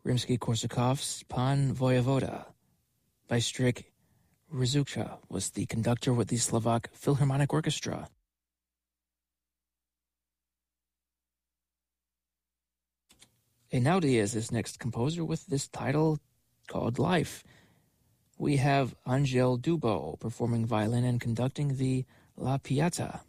Rimsky-Korsakov's Pan Voyevoda by Strik Rzutka was the conductor with the Slovak Philharmonic Orchestra. Einaudi is his next composer with this title called Life. We have Angel Dubo performing violin and conducting the La Pieta.